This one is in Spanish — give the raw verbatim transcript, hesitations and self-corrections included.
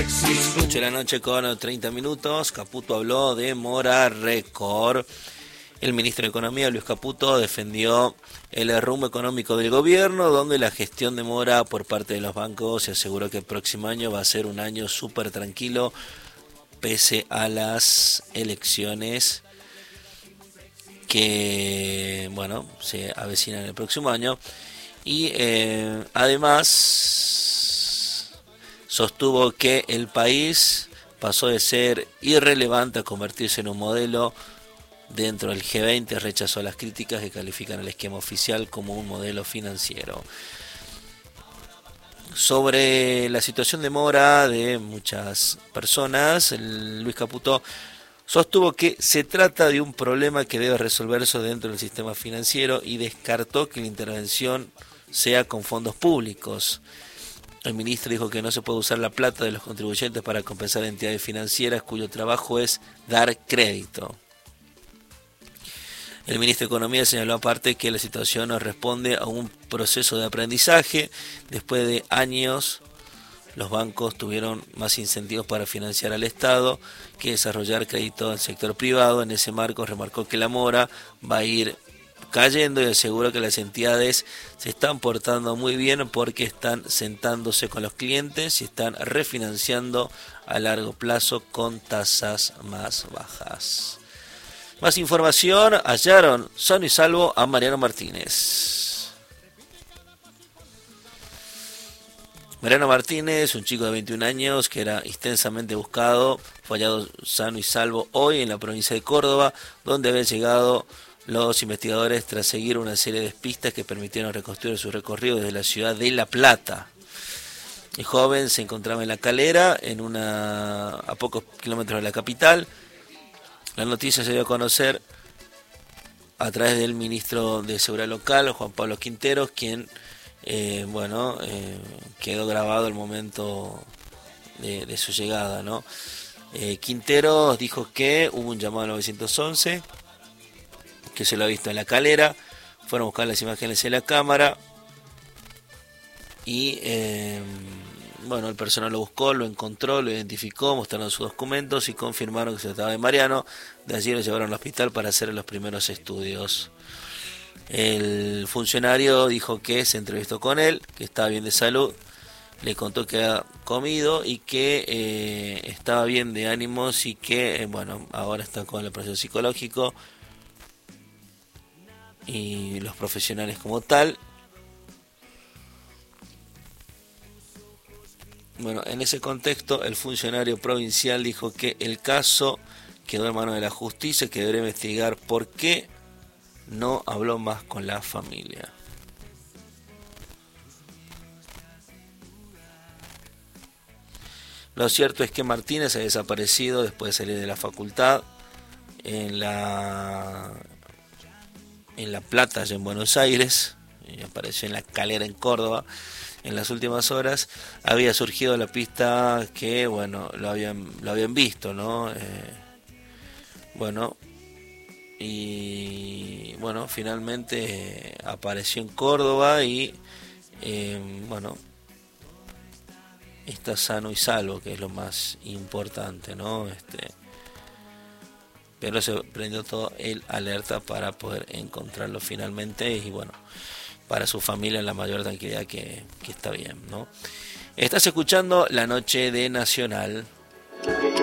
ocho de la noche con treinta minutos. Caputo habló de mora récord. El ministro de Economía, Luis Caputo, defendió el rumbo económico del gobierno, donde la gestión de mora por parte de los bancos se aseguró que el próximo año va a ser un año súper tranquilo, pese a las elecciones que, bueno, se avecinan el próximo año. Y eh, además sostuvo que el país pasó de ser irrelevante a convertirse en un modelo dentro del G veinte. Rechazó las críticas que califican el esquema oficial como un modelo financiero. Sobre la situación de mora de muchas personas, el Luis Caputo sostuvo que se trata de un problema que debe resolverse dentro del sistema financiero y descartó que la intervención sea con fondos públicos. El ministro dijo que no se puede usar la plata de los contribuyentes para compensar entidades financieras cuyo trabajo es dar crédito. El ministro de Economía señaló aparte que la situación responde a un proceso de aprendizaje. Después de años, los bancos tuvieron más incentivos para financiar al Estado que desarrollar crédito al sector privado. En ese marco remarcó que la mora va a ir cayendo y aseguró que las entidades se están portando muy bien porque están sentándose con los clientes y están refinanciando a largo plazo con tasas más bajas. Más información, hallaron sano y salvo a Mariano Martínez. Mariano Martínez, un chico de veintiún años que era extensamente buscado, fue hallado sano y salvo hoy en la provincia de Córdoba, donde habían llegado los investigadores tras seguir una serie de pistas que permitieron reconstruir su recorrido desde la ciudad de La Plata. El joven se encontraba en La Calera, en una a pocos kilómetros de la capital. La noticia se dio a conocer a través del ministro de Seguridad Local, Juan Pablo Quinteros, quien, eh, bueno, eh, quedó grabado el momento de, de su llegada, ¿no? Eh, Quinteros dijo que hubo un llamado al nueve once, que se lo ha visto en La Calera, fueron a buscar las imágenes en la cámara y... Eh, Bueno, el personal lo buscó, lo encontró, lo identificó, mostraron sus documentos y confirmaron que se trataba de Mariano. De allí lo llevaron al hospital para hacer los primeros estudios. El funcionario dijo que se entrevistó con él, que estaba bien de salud, le contó que había comido y que eh, estaba bien de ánimos y que, eh, bueno, ahora está con el proceso psicológico y los profesionales como tal. Bueno, en ese contexto, el funcionario provincial dijo que el caso quedó en manos de la justicia, que debería investigar por qué no habló más con la familia. Lo cierto es que Martínez ha desaparecido después de salir de la facultad en la en La Plata, allá en Buenos Aires, y apareció en La Calera, en Córdoba. En las últimas horas había surgido la pista que, bueno, lo habían lo habían visto, ¿no? Eh, bueno, y bueno, finalmente eh, apareció en Córdoba y, eh, bueno, está sano y salvo, que es lo más importante, ¿no? Este, pero se prendió todo el alerta para poder encontrarlo finalmente y, bueno, para su familia en la mayor tranquilidad que, que está bien, ¿no? Estás escuchando La Noche de Nacional.